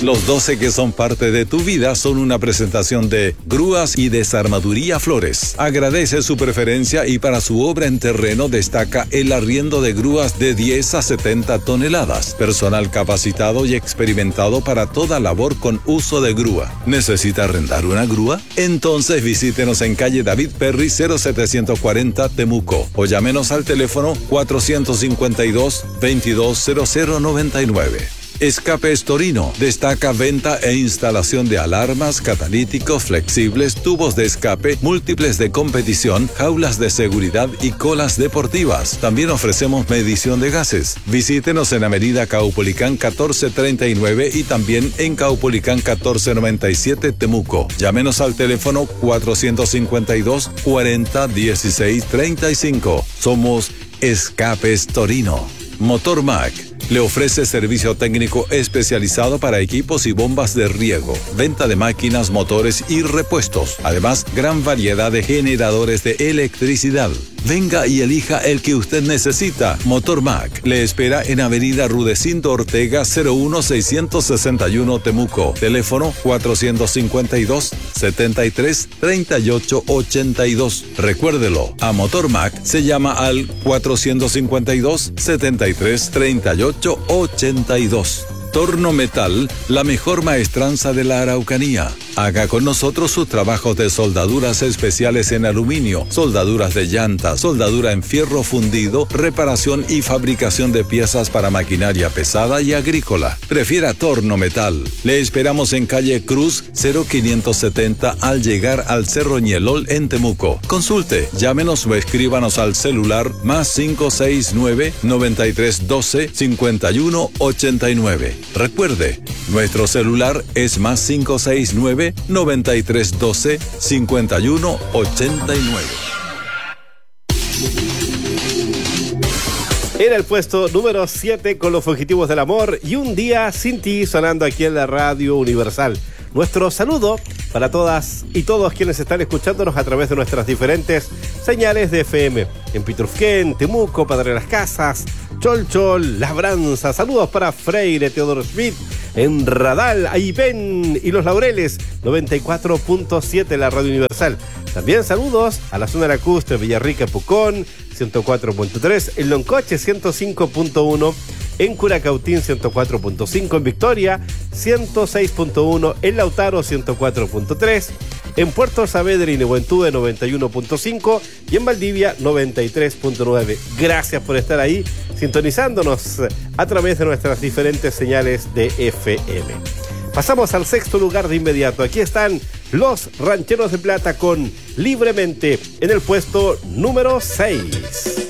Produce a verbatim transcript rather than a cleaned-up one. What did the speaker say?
Los doce que son parte de tu vida son una presentación de Grúas y Desarmaduría Flores. Agradece su preferencia y para su obra en terreno destaca el arriendo de grúas de diez a setenta toneladas. Personal capacitado y experimentado para toda labor con uso de grúa. ¿Necesita arrendar una grúa? Entonces visítenos en calle David Perry cero setecientos cuarenta Temuco o llámenos al teléfono cuatrocientos cincuenta y dos, veintidós cero cero noventa y nueve. Escapes Torino destaca venta e instalación de alarmas, catalíticos, flexibles, tubos de escape, múltiples de competición, jaulas de seguridad y colas deportivas. También ofrecemos medición de gases. Visítenos en Avenida Caupolicán catorce treinta y nueve y también en Caupolicán catorce noventa y siete Temuco. Llámenos al teléfono cuatrocientos cincuenta y dos, cuarenta, dieciséis, treinta y cinco. Somos Escapes Torino. Motor Mac le ofrece servicio técnico especializado para equipos y bombas de riego, venta de máquinas, motores y repuestos. Además, gran variedad de generadores de electricidad. Venga y elija el que usted necesita. Motor Mac le espera en Avenida Rudecindo Ortega cero uno seiscientos sesenta y uno Temuco. Teléfono cuatrocientos cincuenta y dos, setenta y tres, treinta y ocho, ochenta y dos. Recuérdelo, a Motor Mac se llama al cuatrocientos cincuenta y dos, setenta y tres, treinta y ocho, ochenta y dos. Torno Metal, la mejor maestranza de la Araucanía. Haga con nosotros sus trabajos de soldaduras especiales en aluminio, soldaduras de llanta, soldadura en fierro fundido, reparación y fabricación de piezas para maquinaria pesada y agrícola. Prefiera Torno Metal. Le esperamos en calle Cruz cero quinientos setenta al llegar al Cerro Ñelol en Temuco. Consulte, llámenos o escríbanos al celular más cinco seis nueve, noventa y tres doce, cincuenta y uno ochenta y nueve. Recuerde, nuestro celular es más cinco seis nueve, noventa y tres doce, cincuenta y uno ochenta y nueve. En el puesto número siete con los fugitivos del amor y Un día sin ti sonando aquí en la Radio Universal. Nuestro saludo para todas y todos quienes están escuchándonos a través de nuestras diferentes señales de F M. En Piturfquén, Temuco, Padre Las Casas, Cholchol, Labranza. Saludos para Freire, Teodoro Smith, en Radal, Aipén y Los Laureles, noventa y cuatro punto siete la Radio Universal. También saludos a la zona lacustre, Villarrica, Pucón, ciento cuatro punto tres, en Loncoche, ciento cinco punto uno, en Curacautín, ciento cuatro punto cinco, en Victoria, ciento seis punto uno, en Lautaro, ciento cuatro punto tres, en Puerto Saavedra y Nehuentúe, noventa y uno punto cinco y en Valdivia, noventa y tres punto nueve. Gracias por estar ahí sintonizándonos a través de nuestras diferentes señales de F M. Pasamos al sexto lugar de inmediato. Aquí están los Rancheros de Plata con Libremente en el puesto número seis.